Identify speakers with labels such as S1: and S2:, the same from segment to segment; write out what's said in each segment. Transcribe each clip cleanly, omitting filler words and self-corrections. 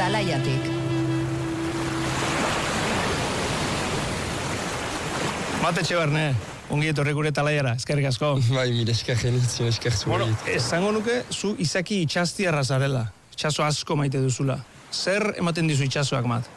S1: Talaiatik.
S2: Mate Etxebarne, ongi etorri gure Talaiara, eskerrik asko.
S3: Bai, mire esker genitzen, esker zu.
S2: Bueno, esango nuke, zu izaki itxastiarra zarela. Itxaso asko maite duzula. Zer ematen dizu itxasoak, Mat?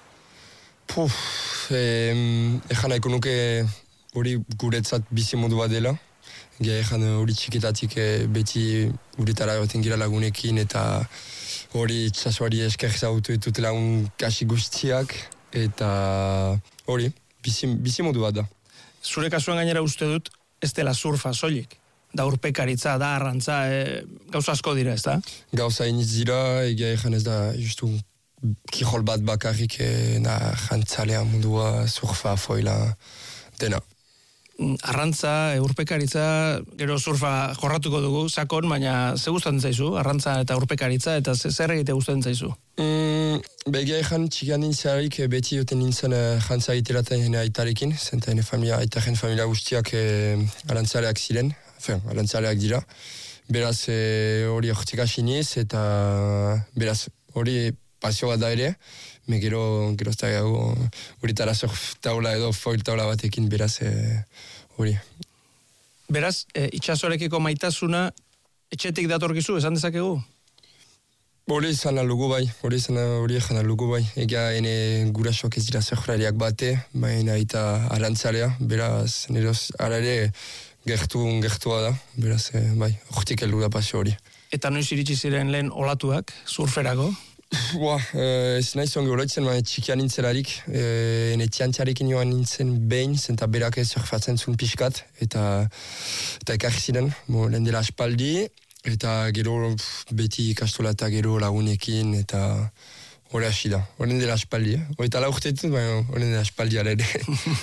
S3: Ejan nahiko nuke hori guretzat bizimodu bat dela. Ejan hori txikitatik beti uretara goten gira lagunekin eta hori itxasoari esker zautu etutela kasi guztiak eta hori bizimodu bat da.
S2: Zure kasuan gainera uste dut, ez dela surfa soilik. Da urpekaritza, da arrantza, gauza asko dira, ez da?
S3: Gauza iniz dira, egia ejan ez da justu kijol bat bakarrik jantzalea mundua, surfa, foila, dena.
S2: Arrantza, urpekaritza, gero surfa jorratuko dugu, sakon, baina ze gustatzen zaizu? Arrantza eta urpekaritza, eta zer egite gustatzen zaizu?
S3: Begia ejan txikian nintzarik beti joten nintzen jantza egiteraten aitarekin, zenta aitaren familia guztiak arantzaleak ziren, arantzaleak dira. Beraz hori hortik asiniz eta beraz hori pasio bat da ere, gero ez da hori tara surf taula edo foil taula batekin beraz hori.
S2: Beraz, itxasorekiko maitasuna etxetik datorkizu, esan dezakegu?
S3: Hori izan alugu bai, hori izan alugu bai. Egia ene gurasoak ez dira surflariak bate, baina eta arantzalea, beraz, neroz, ara ere gertua da, beraz, bai, hortik heldu da pasio hori.
S2: Eta noiz iritsi ziren lehen olatuak, surferako?
S3: Ez nahi zonge oloitzen, baina txikian nintzelarik, ene txantxarekin joan nintzen behin, zenta berak surfatzen zuen pixkat, eta ekarri ziren, lehen dela aspaldi, eta gero beti ikastola eta gero lagunekin, eta hori hasi da. Horren dela aspaldi, hori tala urtetut, baina horren dela aspaldi ala ere.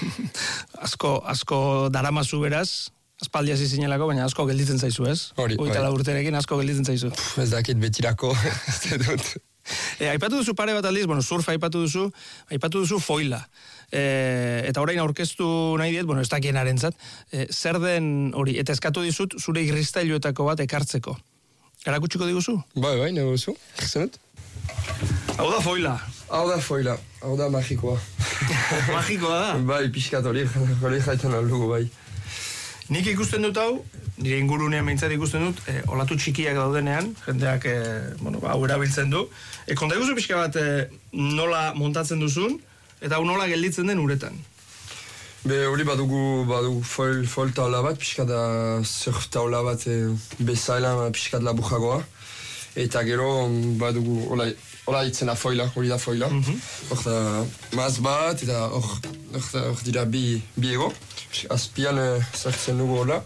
S2: Asko daramazu beraz, aspaldi hasi zinelako, baina asko gelditzen zaizu, ez?
S3: Hori
S2: tala urterekin asko gelditzen zaizu.
S3: Ez dakit betirako, ez dut.
S2: Aipatu duzu pare bat aldiz, surfa aipatu duzu foila. Eta orain aurkeztu nahi diet, ez dakien arentzat, zer den hori, eta eskatu dizut zure irristailuetako bat ekartzeko. Erakutsiko diguzu?
S3: Bai, nago zu, zenut.
S2: Hau da foila.
S3: Hau da magikoa.
S2: Magikoa da?
S3: Bai, pixkat hori jaitan aldugu, bai.
S2: Nik ikusten dut hau, nire ingurunean behintzat ikusten dut, olatu txikiak daudenean, jendeak hau erabiltzen du. Konta iguzu pixka bat nola montatzen duzun, eta hau nola gelditzen den uretan.
S3: Hori badugu foil taula bat, pixka da surf taula bat bezaila pixkat labujagoa. Eta gero badugu, hola itzen da foila, hori da foila. Hor da maz bat, eta hor dira bi ego. Azpian sartzen dugu hola,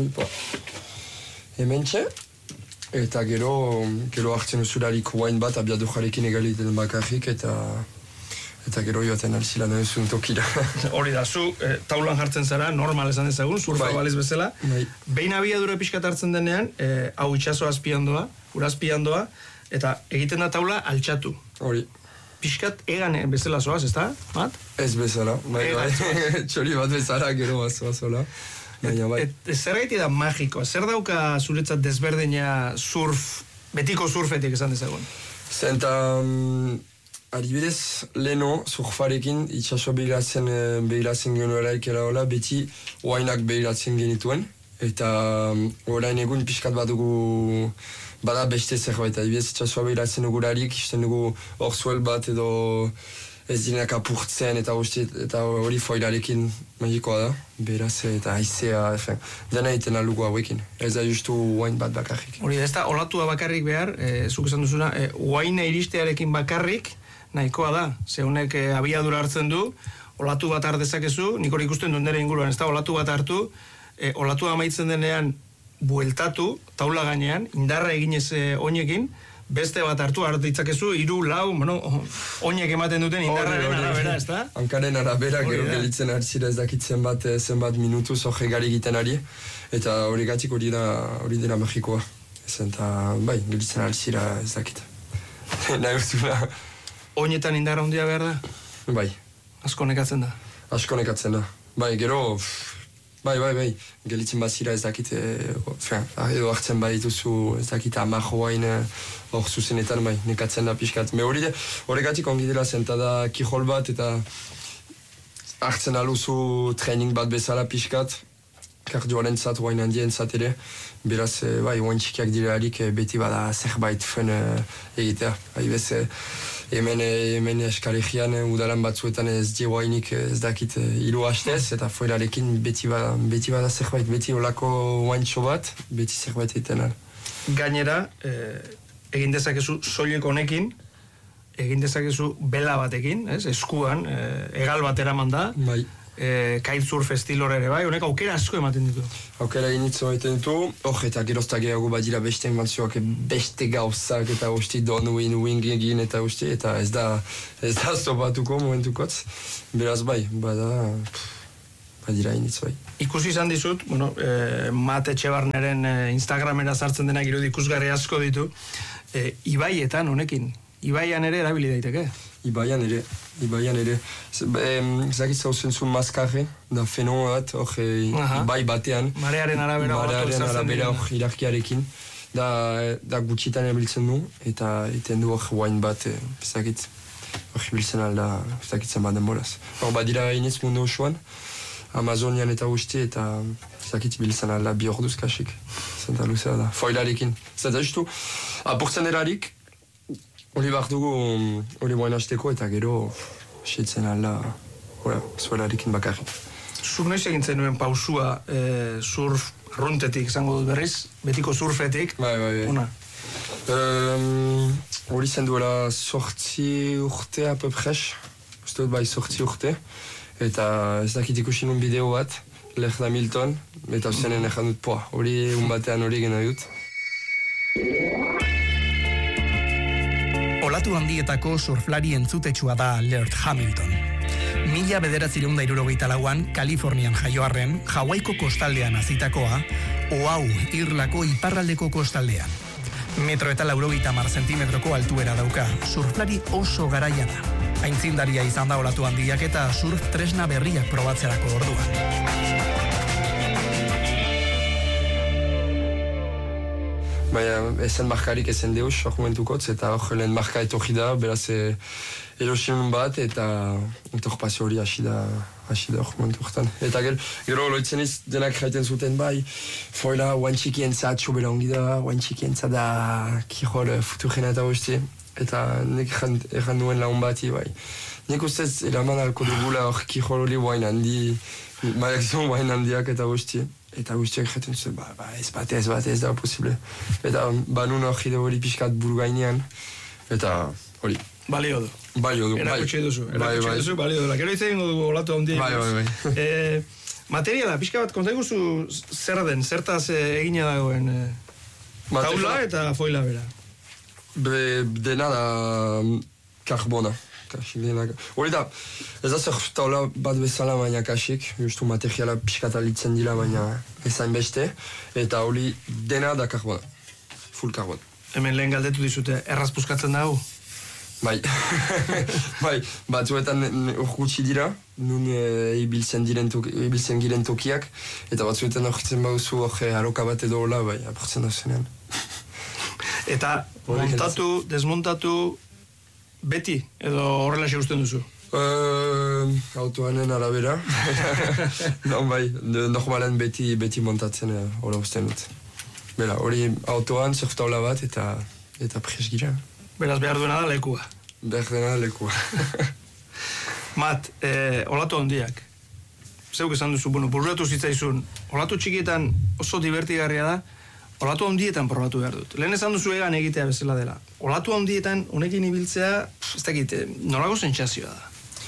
S3: hementxe. Eta gero hartzen duzularik wine bat, abiadu jarekin egaliten bakarrik, eta gero joaten alzilan duzun tokira. Hori
S2: da, zu taulan jartzen zara, normal esan dezagun, surfa baliz bezala. Behin abiadura pixkat hartzen denean, hau itxaso azpian doa, ura azpian doa, eta egiten da taula altxatu.
S3: Hori.
S2: Pixkat egan bezala zoaz, ez da, Mat?
S3: Ez bezala, txori bat bezala, gero bazoa.
S2: Zer gaiti da magikoa? Zer dauka zuretzat desberdina betiko surfetik esan dezagun?
S3: Zenta, adibidez, leno surfarekin itxaso behiratzen genuelaik eraola, beti wainak behiratzen genituen, eta orain egun pixkat badugu bada beste zerbait, adibidez, itxasoa behiratzen dugularik, isten dugu hor zuel bat edo ez direnak apurtzen eta hori foilarekin magikoa da, beraz eta haizea, dena egiten alugu hauekin, ez da justu wine bat bakarrik.
S2: Hori, ez da olatua bakarrik behar, zuk esan duzuna, wine iristearekin bakarrik nahikoa da, ze honek abiadura hartzen du, olatu bat dezakezu, nik hori ikusten duen nire inguruan, ez da olatu bat hartu, olatua amaitzen denean bueltatu, taula gainean, indarra eginez oinekin, beste bat hartu ditzakezu, 3, 4, oinek ematen duten indarraren arabera, ez da?
S3: Hankaren arabera, gero gelitzen hartzira ez dakitzen zenbat minutu zoge gari egiten ari, eta horregatik hori dena magikoa. Eta bai, gelitzen hartzira ez dakit. Nahi urtula.
S2: Oinetan indarra handia behar da?
S3: Bai.
S2: Asko nekatzen da?
S3: Asko nekatzen da. Bai, gero Bai, gelitzen bazira ez dakit, edo hartzen badituzu ez dakit amajoain hor zuzenetan bai, nekatzen da pixkat. Horregatik ongi dela zentada kijol bat eta hartzen aluzu training bat bezala pixkat, kardioaren zat, oain handien zat ere, beraz, bai, oain txikiak direlarik beti bada zerbait fen egitea. Haibez, hemen eskalegian udalan batzuetan ez die oainik ez dakit hiru hastez, eta foirarekin beti bada zerbait, beti olako oaintxo bat, beti zerbait egiten al.
S2: Gainera, egin dezakezu soilik honekin, egin dezakezu bela batekin, eskuan, egal bat eraman da,
S3: Bai.
S2: Kitesurf estilor ere bai, honek aukera asko ematen ditu.
S3: Aukera initzo egiten ditu, eta gerozta gehiago badira beste inbantzuak beste gauzak eta usti wing egin eta usti, eta ez da zopatuko momentukotz. Beraz bai, badira initzo bai.
S2: Ikusi izan dizut, Mate Etxebarneren Instagramera sartzen denak irudi ikusgarri asko ditu, ibaietan honekin, ibaian ere erabili daiteke.
S3: Ibaian ere. Zakit zauzen zuen maskarre, da fenon bat, ibai batean.
S2: Marearen arabera
S3: hor hierarkiarekin. Da gutxitan erabiltzen du, eta iten du hor wine bat, zakit, hor biltzen alda, zakitzen bat denboraz. Hor badira initz mundu osoan, Amazonian eta guzti, eta zakit biltzen alda 2 orduz kasik. Zenta luzea da, foilarekin. Zenta justu, apurtzen erarik, hori behar dugu, hori moen hasteko eta gero setzen alda, zuelarekin bakarrik.
S2: Zuk noiz egintzen nuen pausua surf runtetik, zango dut berriz, betiko surfetik.
S3: Bai.
S2: Una.
S3: Hori zen duela 8 urte, apepres. Uste dut bai 8 urte. Eta ez dakit ikusi nun bideo bat, Lehda Milton, eta zenen ejan dut, hori batean hori gena dut.
S1: Olatu handietako surflari entzutetsua da Laird Hamilton. 1964an Kalifornian jaioarren, Hawaiiko kostaldean hazitakoa, Oahu Irlako iparraldeko kostaldean. 1,80 zentimetroko altuera dauka, surflari oso garaia da. Aintzindaria izan da olatu handiak eta surf tresna berriak probatzerako orduan.
S3: Baina, ezen markarik ezen deus, hor momentukotz, eta hor lehen marka etorri da, beraz erosin bat, eta hor pasio hori hasi da hor momentuktan. Eta gero loitzen iz denak jaiten zuten, bai, foila, oain txikientzat, txobela ongi da, oain txikientzat da, kijol, futurrena eta guzti. Eta nek erran nuen laun bati, bai. Nek ustez, eraman alko dugula hor kijol hori oain handi, maiak zon oain handiak eta guzti. Eta guztiak jaten zuen, ez bate, ez da posible. Eta banun hori da hori pixkat buru gainean. Eta hori.
S2: Balio du. Erakutsi duzu, balio du. Gero izan dugu olatu handi.
S3: Bai.
S2: Materiala, pixka bat, konta iguzu zer den, zertaz egina dagoen taula eta foila bera.
S3: Dena da karbona. Hori da, ez da zer taula bat bezala baina kasik, justu materiala pixkat alitzen dira baina ezain beste, eta hori dena da karbona, full karbon.
S2: Hemen lehen galdetu dizute, erraz puskatzen dago?
S3: Bai, batzuetan gutxi dira, nun ibiltzen giren tokiak, eta batzuetan horretzen bauzu aroka bat edo hola, bai, apurtzen da zenean.
S2: Eta montatu, desmontatu, beti, edo horrela usten duzu?
S3: Autoanen arabera. Non bai, normalen beti montatzen hola usten dut. Bela, hori autoan, surftaula bat eta pres gira.
S2: Beraz, behar duena da lekua.
S3: Behar duena da lekua.
S2: Mat, olatu handiak. Zeuk esan duzu, bururatu zitzaizun, olatu txikietan oso divertigarria da, olatu handietan probatu behar dut. Lehen esan duzu egan egitea bezala dela. Olatu handietan, honekin ibiltzea, ez dakit, nolago sentsazioa da.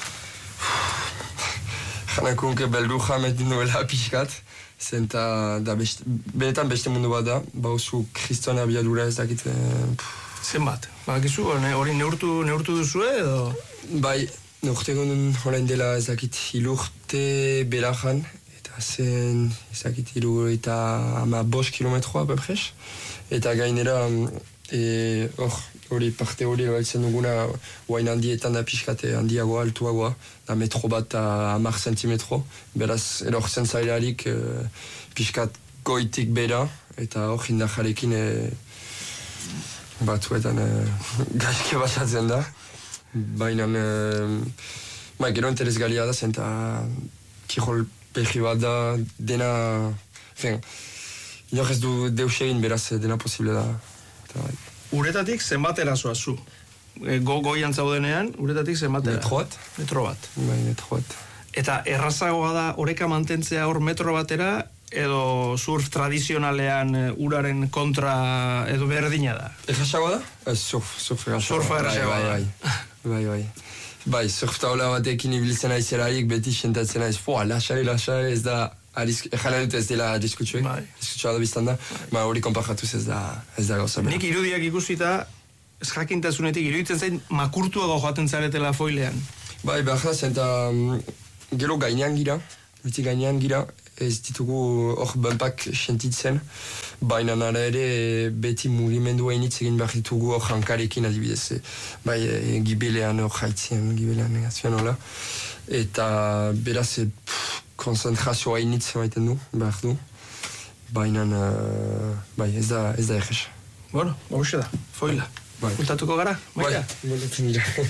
S3: Janakunke beldu jametin duela pixkat, zenta benetan beste mundu bat da, bauzu kriston abiadura ez dakit.
S2: Zenbat? Bakizu, hori neurtu duzue edo?
S3: Bai, neurteko horrein dela ez dakit hilurte belajan, zen, ezakit, eta 5 kilometroa, bepres. Eta gainera, hori parte hori baitzen duguna guain handietan da pixkate handiagoa, altuagoa, da metro bat 10 zentimetro, beraz erortzen zailarik pixkat goitik bera, eta hor indajarekin batzuetan gaizke basatzen da, baina gero interesgarria da zen, eta kirol pehi bat da dena, inor ez du deus egin beraz dena posible da.
S2: Uretatik zenbatera zoaz zu? Goian zaudenean, uretatik zenbatera? Metro bat.
S3: Bai, metro bat.
S2: Eta errazagoa da oreka mantentzea hor metro batera, edo surf tradizionalean uraren kontra edo berdina da?
S3: Errazagoa da? Surf errazagoa da. Bai. Bai, surf taula batekin ibiltzen aizerarik, beti sentatzen aiz, lasai, ez da, jala dut ez dela diskutsuek, diskutsua da biztan da, hori konparratuz ez da gauza.
S2: Nik irudiak ikusita, ez jakintasunetik, iruditzen zain makurtuago joaten zaretela foilean.
S3: Bai, behar da zen, eta gero gainean gira, ez ditugu hor bumpak sentitzen, baina nara ere beti mugimendu hainitz egin behar ditugu hor hankarekin adibidez, bai gibelean hor haitzien, gibelean negazioan hola, eta beraz konzentrazio hainitz baiten du, behar du, baina bai ez da egez.
S2: Bueno, hauxe da, foila. Kultatuko gara, maia?
S3: Bai,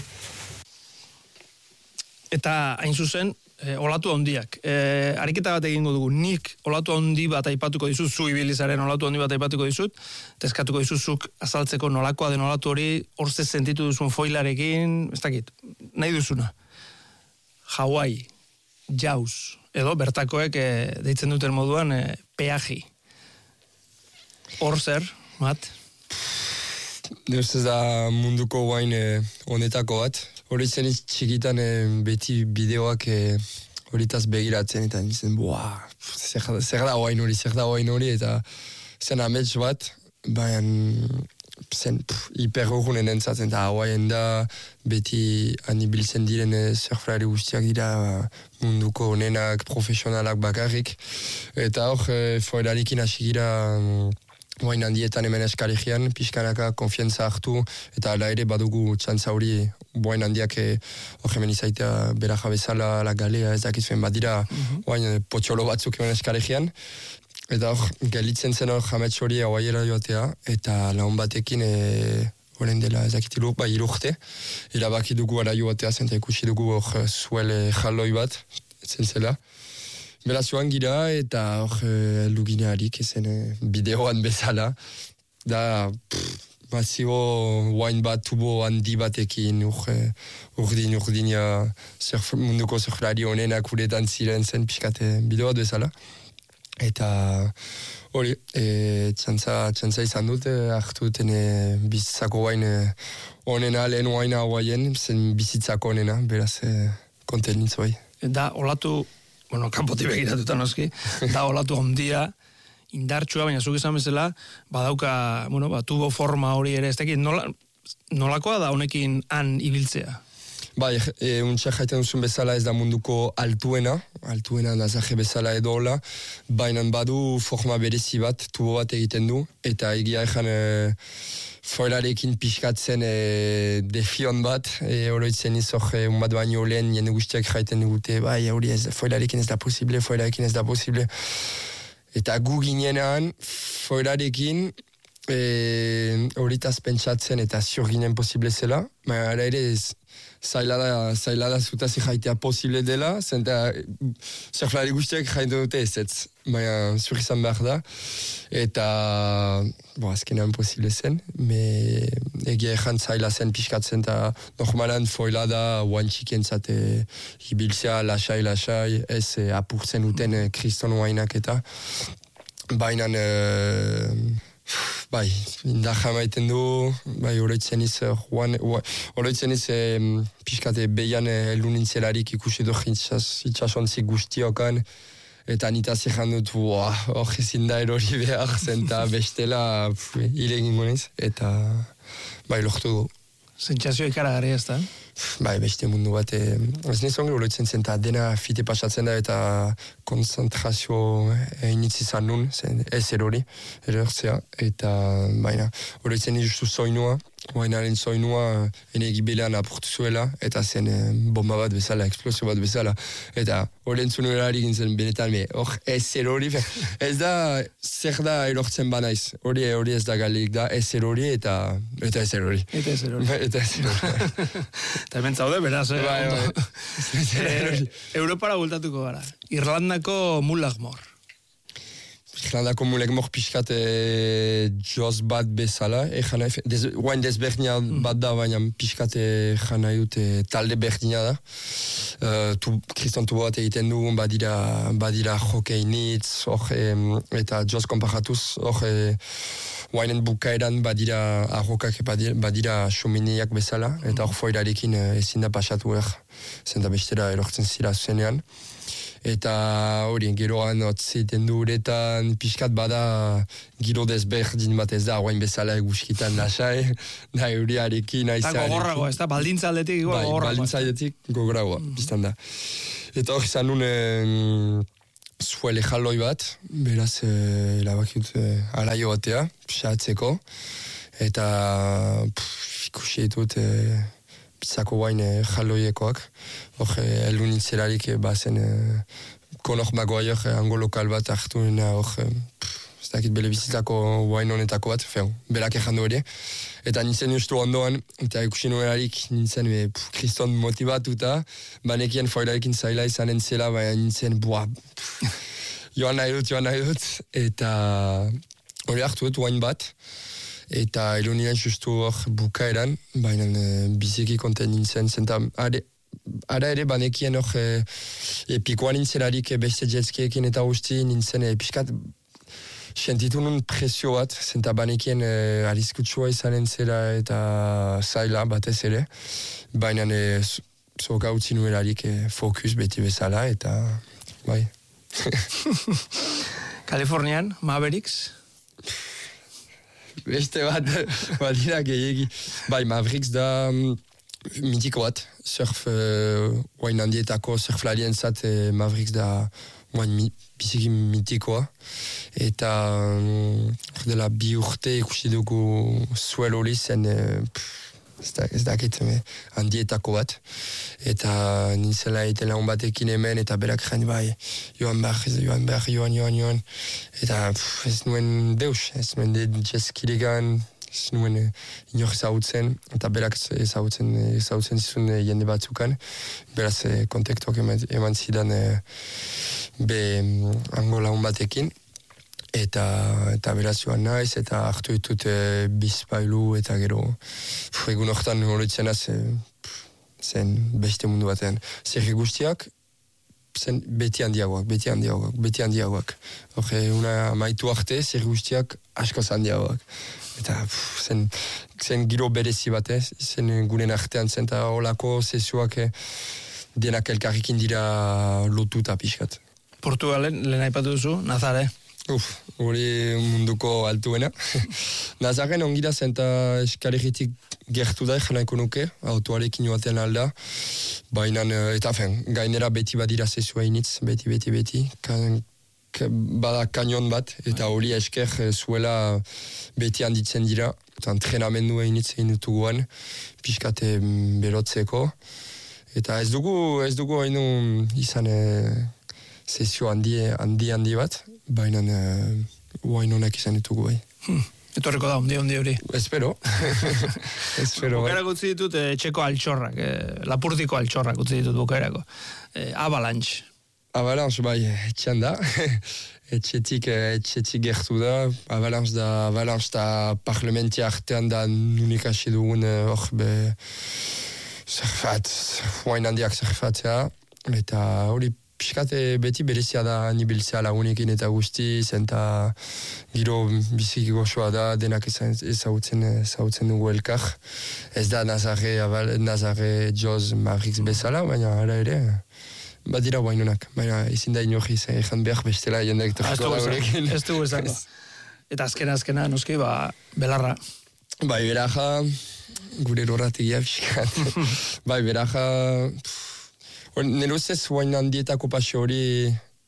S2: Eta hain zuzen, olatu handiak. Ariketa bat egingo dugu, nik olatu handi bat aipatuko dizut, zu ibilizaren olatu handi bat aipatuko dizut, teskatuko dizuzuk azaltzeko nolakoa den olatu hori, horze sentitu duzun foilarekin, ez dakit, nahi duzuna. Hawaii, jauz, edo bertakoek deitzen duten moduan peaji. Hor zer, Mat?
S3: Neuz ez da munduko guain honetako bat. Horitzen txikitan beti bideoak horitaz begiratzen eta nintzen, zer da guain hori, eta zen amets bat, baina zen hiperrogunen entzatzen, eta guain da beti anibiltzen diren surflari guztiak dira munduko honenak, profesionalak bakarrik, eta hor foilarikin hasi gira guain handietan hemen eskalegian, pixkanaka konfientza hartu, eta ala ere badugu txantza hori guain handiak hor hemen izaitea beraja bezala, la galea, ez dakizuen badira guain potxolo batzuk hemen eskalegian, eta hor gelitzen zen hor jamets hori hauaiera joatea, eta laun batekin horren dela ezakitilu, irurte, erabaki dugu ara joatea zen, eta ikusi dugu hor zuele jaloi bat, etzen zela. Beraz joan gira eta hor luginearik ezen bideoan bezala. Da masibo wine bat tubo handi batekin urdin munduko surflari honenak uretan ziren zen pixkate bideo bat bezala. Eta hori, txantza izan dut, hartu duten bizitzako wine honena, lehen wine hawaien, zen bizitzako honena, beraz konten nintz bai.
S2: Da, olatu... Bueno, kanpoti begiratuta noski, da olatu handia, indartsua, baina zuk esan bezala, badauka, tubo forma hori ere, ez dakit, nolakoa da honekin han ibiltzea?
S3: Bai, untxak jaiten duzun bezala ez da munduko altuena nazaje bezala edo hola, baina badu forma berezi bat, tubo bat egiten du, eta egia ezan foilarekin pixkatzen defion bat, oroitzen izok bat baino lehen jende guztiak jaiten dugute, bai, hori ez, foilarekin ez da posible, eta gu ginenan foilarekin horitaz pentsatzen eta ziur ginen posible zela, baina ere zaila da zutazi jaitea posible dela, zenta surflari guztiak jaiten dute ez, baina ziur izan behar da, eta azkenean posible zen, egia ezan zaila zen pixkatzen, eta normalan foila da oan txikentzat ibiltzea lasai, ez apurtzen duten kriston oainak eta, baina bai, indarra maiten du, bai, oroitzen iz pixkate behian elunnintzelarik ikusi du itxasontzik guztiokan, eta nitaz ezan dut, hor ezin da erori behar zen, eta bestela hile egingo niz, eta bai, lortu du.
S2: Sentsazio ikaragarri ez da?
S3: Bai, beste mundu bat, ez nizongi oroitzen zen, eta dena fite pasatzen da, eta konzentrazio initz izan nun, ez erori, erortzea, eta baina, oroitzen justu soinua, Guainaren soinua ene gibilean apurtu zuela, eta zen bomba bat bezala, eksplosio bat bezala. Eta hori entzunera gintzen benetan, ez hori, ez da, zer da erortzen banaiz. Hori ez da galik da, ez hori eta ez hori.
S2: Eta ez hori. Eta hemen zaude, beraz. Europara bultatuko gara. Irlandako Mullagmor.
S3: Irlandako Mullagmor pixkat joz bat bezala. Guain desberdina bat da, baina pixkat jana dut talde berdina da. Kriston tubo bat egiten du, badira jokeinitz, eta joz konparatuz, guainen bukaeran badira arrokak, badira xominiak bezala, eta foirarekin ezin da pasatu zenta bestera erortzen zira zuzenean. Eta hori, geroan otziten du uretan, pixkat bada giro desberdin bat ez da, guain bezala eguskitan lasai, nahi huriarekin, nahi
S2: zarekin. Eta gogorragoa, ez da, baldintza aldetik gogorragoa.
S3: Bai, baldintza aldetik gogorragoa, biztan da. Eta hori izan nuen zuele jaloi bat, beraz, erabakiut alaio batea, pixatzeko, eta ikusi ditut bizako guain jaloiekoak, heldu nintzelarik bazen konok magoaiok ango lokal bat hartu nena, ez dakit bele bizitzako guain honetako bat, berak ejandu hori, eta nintzen justu ondoan, eta ikusi nuelarik nintzen kriston motibatuta, banekien foirarekin zaila izanen zela, baina nintzen, joan nahi dut, eta hori hartu dut guain bat, eta elunian justu hor bukaeran, baina biziki konten nintzen, zenta ara ere banekien hor epikoan nintzelarik beste jetskiekin eta guzti nintzen pixkat sentitu nun presio bat, zenta banekien arriskutsua izanen zela eta zaila batez ere, baina zoka utzi nuelarik fokus beti bezala, eta bai.
S2: Kalifornian, Mavericks?
S3: Beste bat, badira gehiagi. Bai, Mavericks da mitiko bat, surf, guain handietako surflarien zat, Mavericks da guain biziki mitikoa. Eta dela 2 urte ikusi dugu zuel hori zen, ez dakit handietako bat. Eta nintzela egiten lagun batekin hemen, eta berak jain bai, joan behar. Eta ez nuen deus, ez nuen jetskilegan, ez nuen inor ezagutzen, eta berak ezagutzen zizun jende batzukan. Beraz kontaktuak eman zidan hango lagun batekin. Eta beraz joan naiz, eta hartu ditut bizpailu, eta gero egun hortan horitzen zen beste mundu batean. Zerri guztiak zen beti handiagoak. Una maitu arte, zerri guztiak askoz handiagoak. Eta zen giro berezi bat, zen guren artean zen, eta holako sesioak denak elkarrekin dira lotuta pixkat.
S2: Portugalen, lehen aipatu duzu, Nazare?
S3: Hori munduko altuena. Nazaren ongira zen eta eskalegitik gertu da janaiko nuke, autoarekin joaten alda. Baina, eta gainera beti badira zesua initz, beti. Bada kanion bat, eta hori esker zuela beti handitzen dira. Eta entrenamendu initz egin dutuguan, pixkate berotzeko. Eta ez dugu hainu izan sesio handi bat, baina guain honek izan ditugu bai.
S2: Etorriko da, ondi hori.
S3: Espero.
S2: Bukaerako utzi ditut etxeko altxorrak, lapurtiko altxorrak utzi ditut bukaerako. Avalanche.
S3: Avalanche bai, etxean da. Etxetik gertu da. Avalanche da parlamentia artean da nunik hasi dugun hor guain handiak zerfatzea. Eta hori piskat beti berezia da nibiltzea lagunekin eta guzti, zenta giro biziki gozoa da, denak ezagutzen dugu elkar. Ez da Nazare, Joz, Mavericks bezala, baina ara ere, badira guainonak. Baina izin da inoji ezan behar bestela jendek torko da horrekin.
S2: Ez dugu ezako. Eta azkena, noski, belarra.
S3: Bai, beraja, gure lorrategia piskat. Bai, beraja... Nire ustez, guain handietako pasio hori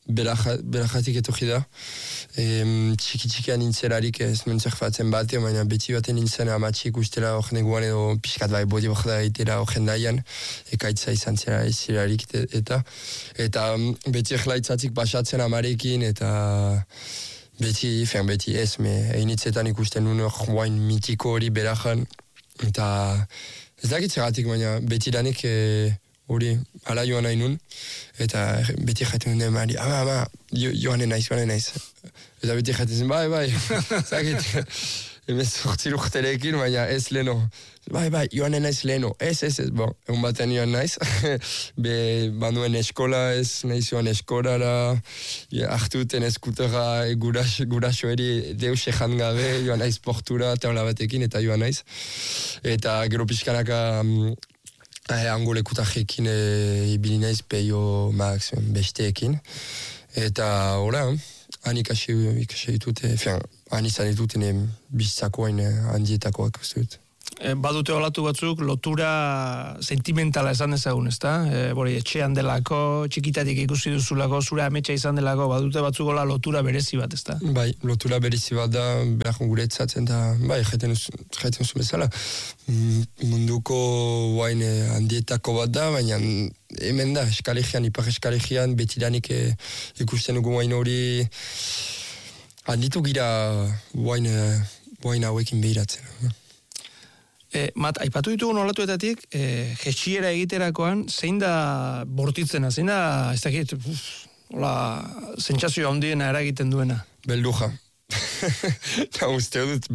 S3: belajatik etorri da. Txiki-txikian nintzelarik ez nuen zerfatzen bate, baina beti baten nintzen amatxik ustela hor neguan edo pixkat bai bodi borda itela hor daian, ekaitza izan zela izirarik eta beti erlaitzatik pasatzen amarekin eta beti ez, einitzetan ikusten nuen hor guain mitiko hori belajan eta ez dakit zeratik, baina beti danik hori ala joan nahi nun eta beti jaten nuen mari, ama, joanen naiz. Eta beti jaten zen, bai, zakit, emez sortzi lurtelekin, baina ez leno. Bai, joanen naiz leno, ez, bon, egun batean joan naiz. Banuen eskola, ez naiz joan eskolara, hartuten eskutera guraso eri deus ejan gabe, joan naiz portura, taula batekin, eta joan naiz. Eta gero pixkanaka angolekutajekin ibili naiz peio max besteekin. Eta hola, han ikasi ditut, han izan ditut bizitzakoain handietakoak uste dut.
S2: Badute olatu batzuk lotura sentimentala esan dezagun, ezta? Etxean delako, txikitatik ikusi duzulako, zure ametsa izan delako, badute batzuk ola lotura berezi bat, ezta?
S3: Bai, lotura berezi bat da, behar guretzatzen da, bai, jaiten duzu bezala. Munduko guain handietako bat da, baina hemen da, eskalegian, ipar eskalegian, betidanik ikusten dugu guain hori handitu gira guain hauekin behiratzen.
S2: Mat, aipatu ditugun olatuetatik, jetxiera egiterakoan, zein da bortitzena, zein da, ez dakit, zentsazio handiena eragiten duena?
S3: Belduja. Eta uste dut,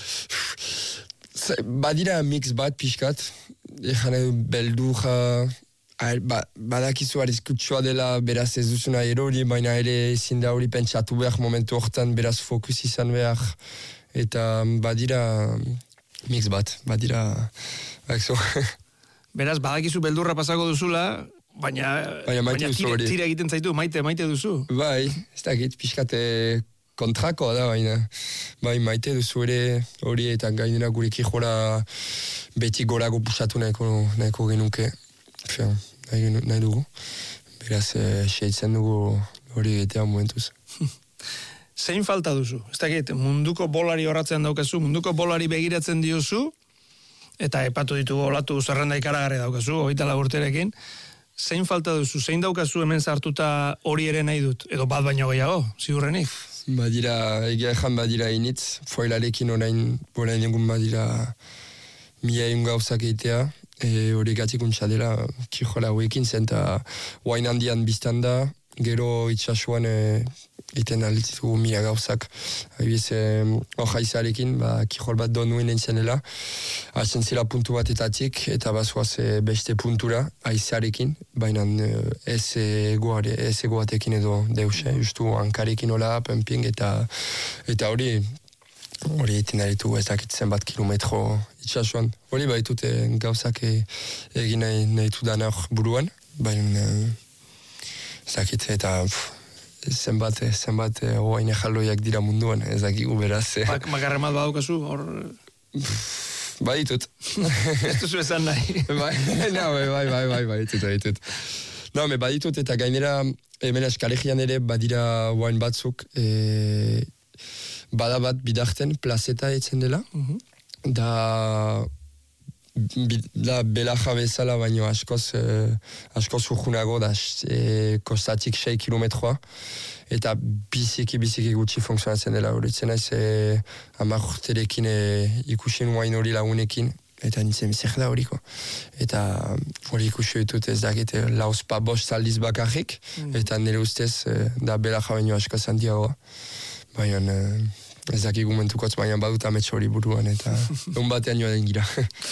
S3: badira mix bat pixkat, belduja, badakizu arrizkutsua dela, beraz ez duzuna erori, baina ere ezin da hori pentsatu behar momentu hortan, beraz fokus izan behar, eta badira mix bat, badira akzo.
S2: Beraz, badakizu beldurra pasako duzula, baina tira egiten zaitu, maite duzu.
S3: Bai, ez dakit, pixkate kontrakoa da, baina maite duzu ere hori eta gainera gureki jora beti gorago pusatu nahiko genuke. Nahi dugu. Beraz, seitzen dugu hori egitea momentuz.
S2: Zein falta duzu? Ez dakit, munduko bolari horratzen daukazu, munduko bolari begiratzen diozu, eta epatu ditugu olatu zerrenda ikaragarri daukazu, 24 urterekin, zein falta duzu? Zein daukazu hemen sartuta hori ere nahi dut? Edo bat baino gehiago, ziurrenik?
S3: Egia ezan badira initz, foilarekin orain egun badira 1000 gauzak egitea, hori gatikuntza dela kijola hauekin zen, eta guain handian biztan da, gero itxasuan iten alditugu 1000 gauzak. Haibiz, hojaizarekin, kijol bat donuen entzenela, hasten zela puntu batetatik, eta bazoaz beste puntura, haizarekin, baina ez egoatekin edo deuse, justu hankarekin hola, pumping, eta hori iten aritu ez dakitzen bat kilometro itxasuan. Hori baitut gauzak egin nahi dudan hor buruan, baina ez dakit eta zenbat oain ejaloiak dira munduan, ez dakigu beraz.
S2: Makarren bat badaukazu, hor...
S3: Baditut.
S2: Ez duzu esan nahi.
S3: Bai, ditut. Baditut eta gainera hemen eskalegian ere badira oain batzuk bada bat bidarten plazeta etzen dela, da belaja bezala, baino askoz urgunago da kostatik 6 kilometroa, eta biziki gutxi funtzionatzen dela. Horitzen naiz 10 urterekin ikusi nuain hori lagunekin, eta nintzen zer da horiko. Eta hori ikusi ditut ez dakit lauzpa bost aldiz bakarrik, eta nire ustez da belaja baino askoz handiagoa. Baina ez dakik gumentukotz, baina badut ametsa hori buruan, eta egun batean joan gira.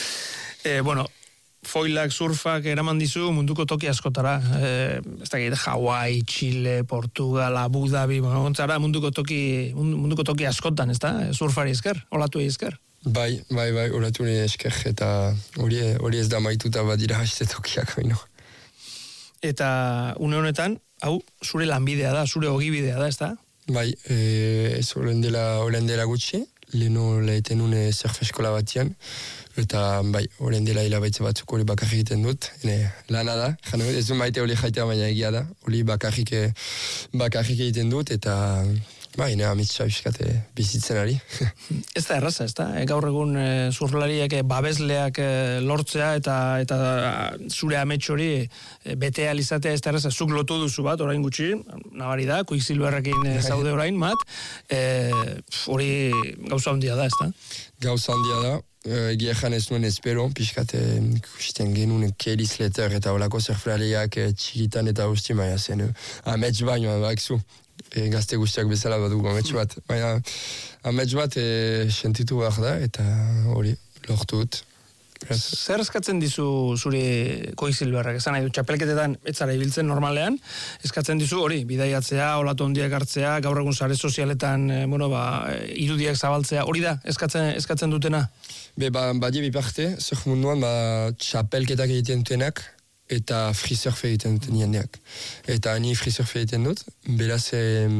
S2: Foilak, surfak eraman dizu munduko toki askotara. Ez dakit, Hawaii, Chile, Portugal, Abu Dhabi, gontzara munduko toki askotan, ez da? Surfari esker, olatu esker.
S3: Bai, olatu esker, eta hori ez da maituta badira haste tokiak, baino.
S2: Eta une honetan, hau, zure lanbidea da, zure ogibidea da, ez da?
S3: Bai, ez olen dela gutxi, leheno leheten une surf eskola batian, Eta, bai, horren dela hilabaitze batzuk hori bakarrik egiten dut. Lana da, ez du maite hori jaitea, baina egia da. Hori bakarrik egiten dut, eta bai, nea amitsa biskate bizitzen ari.
S2: Ez da erraza, ez da? Gaur egun surflariak babesleak lortzea eta zure amets hori betea alizatea ez da erraza. Zuk lotu duzu bat, orain gutxi, nabari da, Quicksilverrekin zaude orain, hori gauza handia da, ez da?
S3: Gauza handia da. Egia ezan ez nuen espero, pixkat ikusten genuen Kelly Slater eta olako surflariak txikitan eta usti maia zen. Amets baino, bakzu. Gazte guztiak bezala badugu amets bat. Baina amets bat sentitu behar da eta hori lortu dut.
S2: Zer eskatzen dizu zure Quicksilverrak? Esan nahi du, txapelketetan etzara ibiltzen normalean, eskatzen dizu hori, bidaiatzea, olatu handiak hartzea, gaur egun sare sozialetan irudiak zabaltzea, hori da, eskatzen dutena?
S3: Badie biparte, zer munduan txapelketak egiten dutenak, eta free surf egiten duten jendeak. Eta ni free surf egiten dut, beraz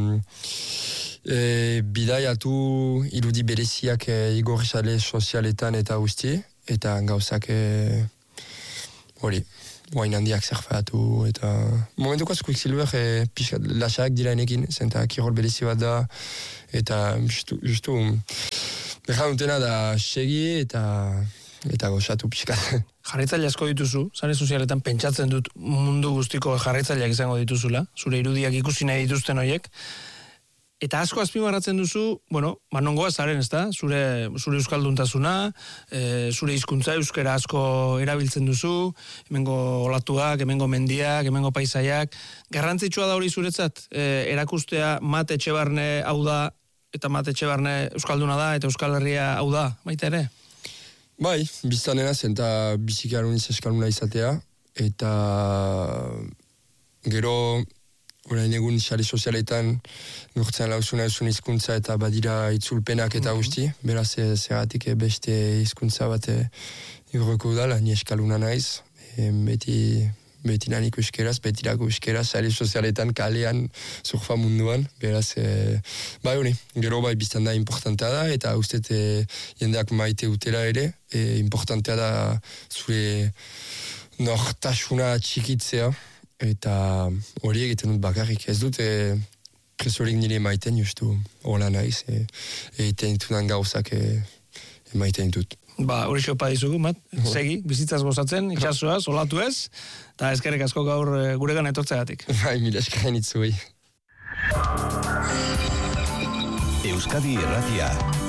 S3: bidaiatu irudi bereziak igor sare sozialetan eta guzti, eta gauzak hori, guain handiak zerfatu, eta momentukoaz Quicksilver pixkat lasak dira enekin, zenta kirol berezi bat da, eta justu behar dutena da segi eta gozatu pixkat.
S2: Jarraitzaile asko dituzu, sare sozialetan pentsatzen dut mundu guztiko jarraitzaileak izango dituzula, zure irudiak ikusi nahi dituzten horiek, eta asko azpimarratzen duzu, nongoa zaren, ez da? Zure euskalduntasuna, zure hizkuntza euskera asko erabiltzen duzu, hemengo olatuak, hemengo mendiak, hemengo paisaiak. Garrantzitsua da hori zuretzat, erakustea Mat Etxebarne hau da, eta Mat Etxebarne euskalduna da, eta Euskal Herria hau da, baita ere?
S3: Bai, biztanena zen, eta biziki aruniz euskalduna izatea, eta gero orain egun sare sozialetan nurtzen lauzuna eusun hizkuntza eta badira itzulpenak eta guzti, beraz zeratik beste hizkuntza bat igorreko udala, ni eskaluna naiz, beti nanik euskeraz, betirako euskeraz, sare sozialetan kalean surfa munduan, beraz, bai hori, gero bai biztan da importantea da, eta ustet jendeak maite utela ere, importantea da zure nortasuna txikitzea, eta hori egiten dut bakarrik. Ez dut presorik nire maiten justu hola naiz, egiten ditudan gauzak maiten dut.
S2: Hori xopa dizugu, Mat, segi, bizitzaz gozatzen, itxasoaz, olatu ez, eta eskerrik asko gaur guregan etortzeagatik.
S3: Bai, mila eskerren itzuei.
S4: Euskadi Irratia.